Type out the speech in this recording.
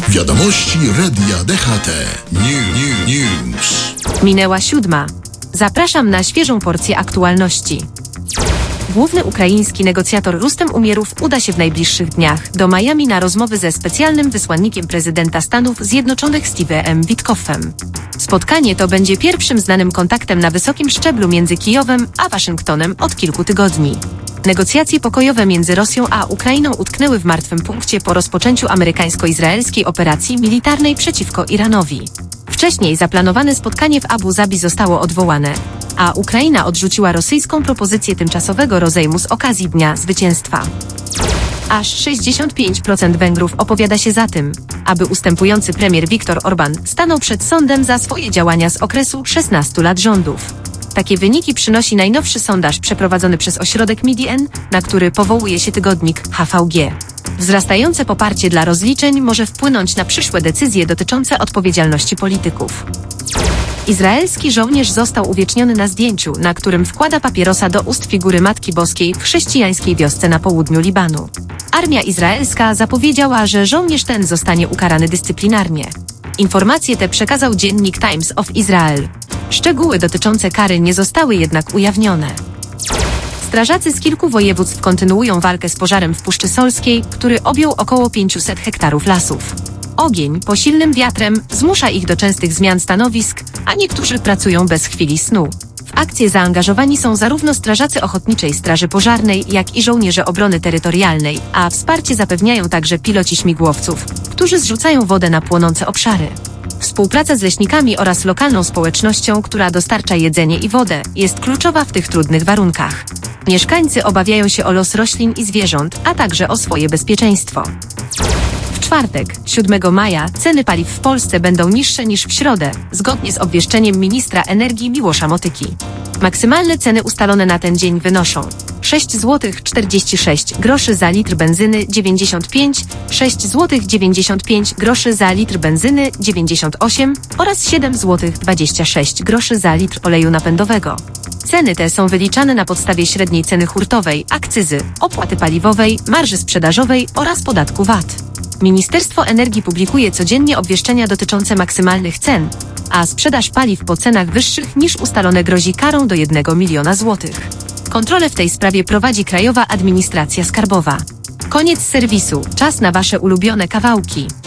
Wiadomości Radia DHT. News. Minęła 7. Zapraszam na świeżą porcję aktualności. Główny ukraiński negocjator Rustem Umierow uda się w najbliższych dniach do Miami na rozmowy ze specjalnym wysłannikiem prezydenta Stanów Zjednoczonych Steve'em Witkoffem. Spotkanie to będzie pierwszym znanym kontaktem na wysokim szczeblu między Kijowem a Waszyngtonem od kilku tygodni. Negocjacje pokojowe między Rosją a Ukrainą utknęły w martwym punkcie po rozpoczęciu amerykańsko-izraelskiej operacji militarnej przeciwko Iranowi. Wcześniej zaplanowane spotkanie w Abu Zabi zostało odwołane, a Ukraina odrzuciła rosyjską propozycję tymczasowego rozejmu z okazji Dnia Zwycięstwa. Aż 65% Węgrów opowiada się za tym, aby ustępujący premier Viktor Orbán stanął przed sądem za swoje działania z okresu 16 lat rządów. Takie wyniki przynosi najnowszy sondaż przeprowadzony przez ośrodek Median, na który powołuje się tygodnik HVG. Wzrastające poparcie dla rozliczeń może wpłynąć na przyszłe decyzje dotyczące odpowiedzialności polityków. Izraelski żołnierz został uwieczniony na zdjęciu, na którym wkłada papierosa do ust figury Matki Boskiej w chrześcijańskiej wiosce na południu Libanu. Armia izraelska zapowiedziała, że żołnierz ten zostanie ukarany dyscyplinarnie. Informacje te przekazał dziennik Times of Israel. Szczegóły dotyczące kary nie zostały jednak ujawnione. Strażacy z kilku województw kontynuują walkę z pożarem w Puszczy Solskiej, który objął około 500 hektarów lasów. Ogień po silnym wiatrem zmusza ich do częstych zmian stanowisk, a niektórzy pracują bez chwili snu. W akcję zaangażowani są zarówno strażacy Ochotniczej Straży Pożarnej, jak i żołnierze obrony terytorialnej, a wsparcie zapewniają także piloci śmigłowców, którzy zrzucają wodę na płonące obszary. Współpraca z leśnikami oraz lokalną społecznością, która dostarcza jedzenie i wodę, jest kluczowa w tych trudnych warunkach. Mieszkańcy obawiają się o los roślin i zwierząt, a także o swoje bezpieczeństwo. W czwartek, 7 maja, ceny paliw w Polsce będą niższe niż w środę, zgodnie z obwieszczeniem ministra energii Miłosza Motyki. Maksymalne ceny ustalone na ten dzień wynoszą 6,46 zł za litr benzyny 95, 6,95 zł za litr benzyny 98 oraz 7,26 zł za litr oleju napędowego. Ceny te są wyliczane na podstawie średniej ceny hurtowej, akcyzy, opłaty paliwowej, marży sprzedażowej oraz podatku VAT. Ministerstwo Energii publikuje codziennie obwieszczenia dotyczące maksymalnych cen, a sprzedaż paliw po cenach wyższych niż ustalone grozi karą do 1 miliona złotych. Kontrolę w tej sprawie prowadzi Krajowa Administracja Skarbowa. Koniec serwisu. Czas na Wasze ulubione kawałki.